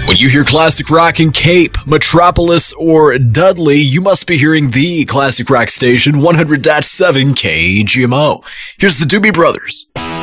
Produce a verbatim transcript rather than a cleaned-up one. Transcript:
When you hear classic rock in Cape, Metropolis, or Dudley, you must be hearing the classic rock station, one hundred point seven K G M O. Here's the Doobie Brothers.